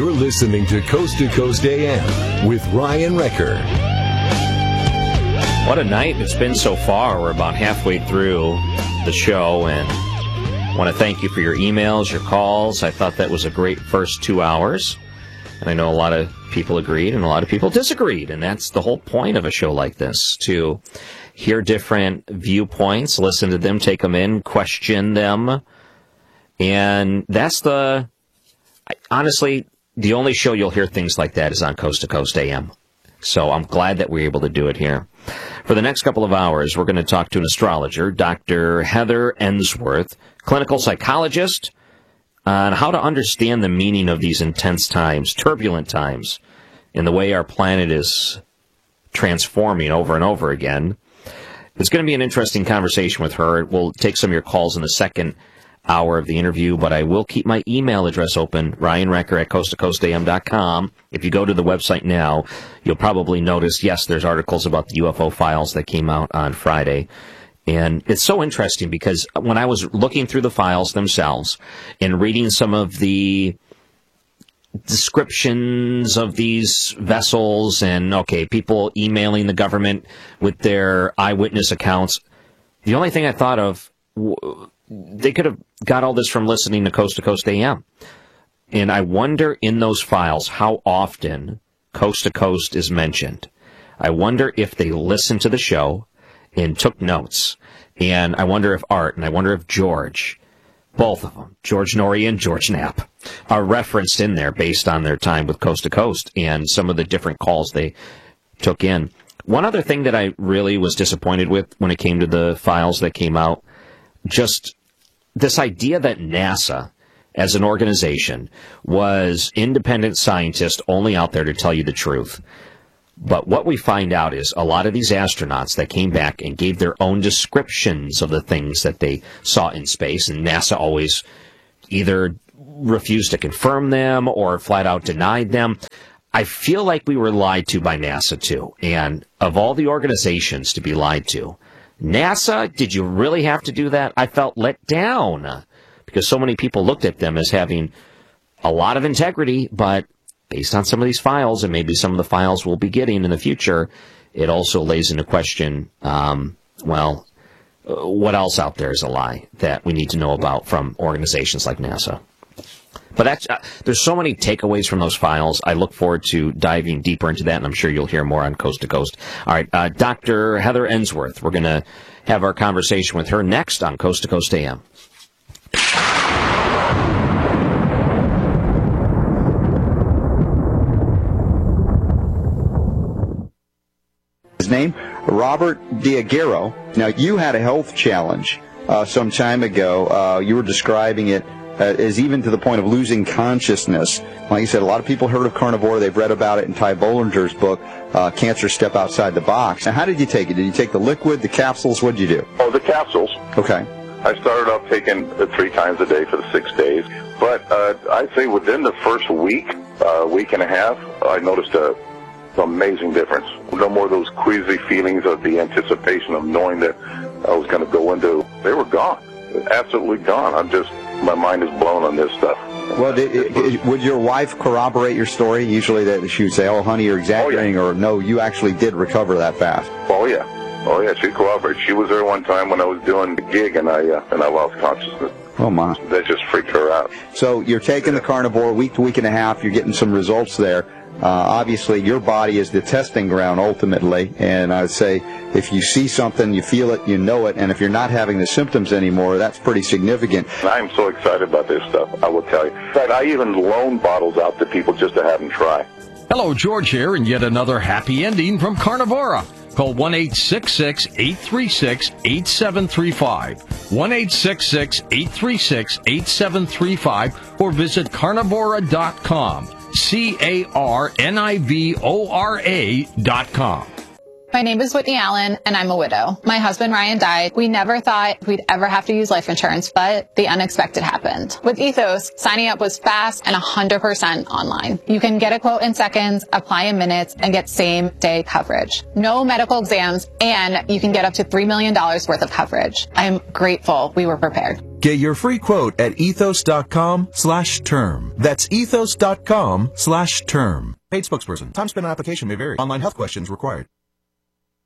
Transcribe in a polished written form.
You're listening to Coast AM with Ryan Recker. What a night it's been so far. We're about halfway through the show, and I want to thank you for your emails, your calls. I thought that was a great first 2 hours, and I know a lot of people agreed and a lot of people disagreed, and that's the whole point of a show like this, to hear different viewpoints, listen to them, take them in, question them, and that's honestly, the only show you'll hear things like that is on Coast to Coast AM. So I'm glad that we're able to do it here. For the next couple of hours, we're going to talk to an astrologer, Dr. Heather Ensworth, clinical psychologist, on how to understand the meaning of these intense times, turbulent times, and the way our planet is transforming over and over again. It's going to be an interesting conversation with her. We'll take some of your calls in the second hour of the interview, but I will keep my email address open, ryanrecker@coasttocoastam.com. If you go to the website now, you'll probably notice, yes, there's articles about the UFO files that came out on Friday. And it's so interesting because when I was looking through the files themselves and reading some of the descriptions of these vessels and, people emailing the government with their eyewitness accounts, the only thing I thought of, they could have got all this from listening to Coast AM. And I wonder in those files how often Coast to Coast is mentioned. I wonder if they listened to the show and took notes. And I wonder if Art and I wonder if George, both of them, George Norrie and George Knapp, are referenced in there based on their time with Coast to Coast and some of the different calls they took in. One other thing that I really was disappointed with when it came to the files that came out, just this idea that NASA, as an organization, was independent scientists only out there to tell you the truth. But what we find out is a lot of these astronauts that came back and gave their own descriptions of the things that they saw in space, and NASA always either refused to confirm them or flat out denied them. I feel like we were lied to by NASA, too. And of all the organizations to be lied to, NASA, did you really have to do that? I felt let down because so many people looked at them as having a lot of integrity, but based on some of these files and maybe some of the files we'll be getting in the future, it also lays into question, what else out there is a lie that we need to know about from organizations like NASA? But there's so many takeaways from those files. I look forward to diving deeper into that, and I'm sure you'll hear more on Coast to Coast. All right, Dr. Heather Ensworth, we're going to have our conversation with her next on Coast to Coast AM. His name, Robert Diaghiero. Now, you had a health challenge some time ago. You were describing it is even to the point of losing consciousness. Like you said, a lot of people heard of carnivore. They've read about it in Ty Bollinger's book, Cancer Step Outside the Box. Now, how did you take it? Did you take the liquid, the capsules? What did you do? Oh, the capsules. Okay. I started off taking it 3 times a day for the 6 days. But I'd say within the first week and a half, I noticed an amazing difference. No more of those queasy feelings of the anticipation of knowing that I was going to go into. They were gone. Absolutely gone. My mind is blown on this stuff. Well, would your wife corroborate your story? Usually that she would say, oh, honey, you're exaggerating, or no, you actually did recover that fast. Oh, yeah. She cooperated. She was there one time when I was doing the gig, and I lost consciousness. Oh, my. That just freaked her out. So you're taking the carnivore week to week and a half. You're getting some results there. Obviously, your body is the testing ground ultimately, and I would say if you see something, you feel it, you know it, and if you're not having the symptoms anymore, that's pretty significant. I'm so excited about this stuff, I will tell you. In fact, I even loan bottles out to people just to have them try. Hello, George here, and yet another happy ending from Carnivora. Call 1-866-836-8735, 1-866-836-8735, or visit carnivora.com. carnivora.com. My name is Whitney Allen, and I'm a widow. My husband, Ryan, died. We never thought we'd ever have to use life insurance, but the unexpected happened. With Ethos, signing up was fast and 100% online. You can get a quote in seconds, apply in minutes, and get same-day coverage. No medical exams, and you can get up to $3 million worth of coverage. I am grateful we were prepared. Get your free quote at ethos.com/term. That's ethos.com/term. Paid spokesperson. Time spent on application may vary. Online health questions required.